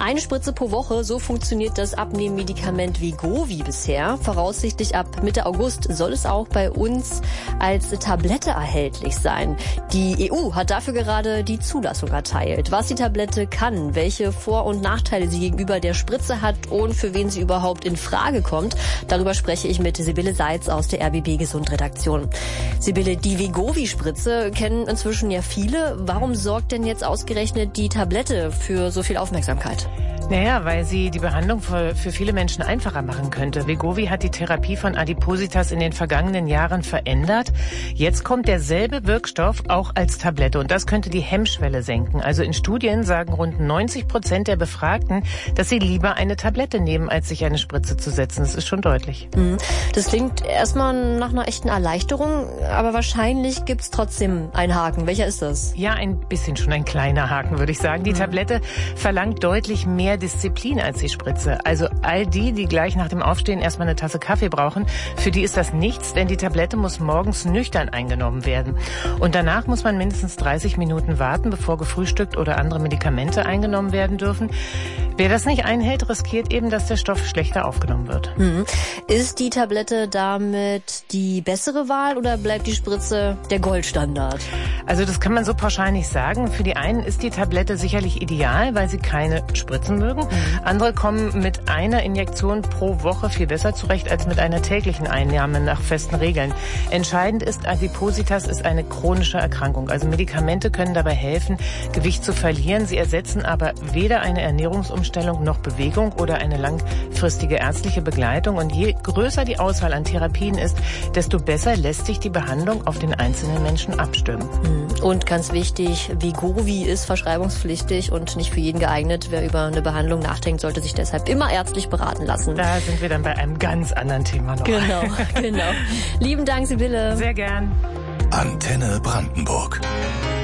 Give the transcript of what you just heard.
Eine Spritze pro Woche, so funktioniert das Abnehmmedikament Wegovy bisher. Voraussichtlich ab Mitte August soll es auch bei uns als Tablette erhältlich sein. Die EU hat dafür gerade die Zulassung erteilt. Was die Tablette kann, welche Vor- und Nachteile sie gegenüber der Spritze hat und für wen sie überhaupt in Frage kommt, darüber spreche ich mit Sibylle Seitz aus der RBB Gesund-Redaktion. Sibylle, die Wegovy-Spritze kennen inzwischen ja viele. Warum sorgt denn jetzt ausgerechnet die Tablette für so viel Aufmerksamkeit? Naja, weil sie die Behandlung für viele Menschen einfacher machen könnte. Wegovy hat die Therapie von Adipositas in den vergangenen Jahren verändert. Jetzt kommt derselbe Wirkstoff auch als Tablette und das könnte die Hemmschwelle senken. Also in Studien sagen rund 90% der Befragten, dass sie lieber eine Tablette nehmen, als sich eine Spritze zu setzen. Das ist schon deutlich. Das klingt erstmal nach einer echten Erleichterung, aber wahrscheinlich gibt's trotzdem einen Haken. Welcher ist das? Ja, ein bisschen schon ein kleiner Haken, würde ich sagen. Die Tablette verlangt deutlich mehr Disziplin als die Spritze. Also all die gleich nach dem Aufstehen erstmal eine Tasse Kaffee brauchen, für die ist das nichts, denn die Tablette muss morgens nüchtern eingenommen werden. Und danach muss man mindestens 30 Minuten warten, bevor gefrühstückt oder andere Medikamente eingenommen werden dürfen. Wer das nicht einhält, riskiert eben, dass der Stoff schlechter aufgenommen wird. Ist die Tablette damit die bessere Wahl oder bleibt die Spritze der Goldstandard? Also das kann man so pauschal nicht sagen. Für die einen ist die Tablette sicherlich ideal, weil sie keine Spritzen mögen. Andere kommen mit einer Injektion pro Woche viel besser zurecht als mit einer täglichen Einnahme nach festen Regeln. Entscheidend ist, Adipositas ist eine chronische Erkrankung. Also Medikamente können dabei helfen, Gewicht zu verlieren. Sie ersetzen aber weder eine Ernährungsumstellung noch Bewegung oder eine langfristige ärztliche Begleitung. Und je größer die Auswahl an Therapien ist, desto besser lässt sich die Behandlung auf den einzelnen Menschen abstimmen. Und ganz wichtig, Wegovy ist verschreibungspflichtig und nicht für jeden geeignet. Wer über eine Behandlung nachdenkt, sollte sich deshalb immer ärztlich beraten lassen. Da sind wir dann bei einem ganz anderen Thema noch. Genau. Lieben Dank, Sibylle. Sehr gern. Antenne Brandenburg.